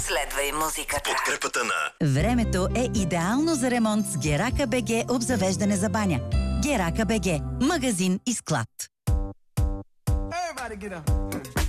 Следвай музиката. Подкрепата на Времето е идеално за ремонт с Герака БГ обзавеждане за баня. Герака БГ. Магазин и склад. Everybody get up.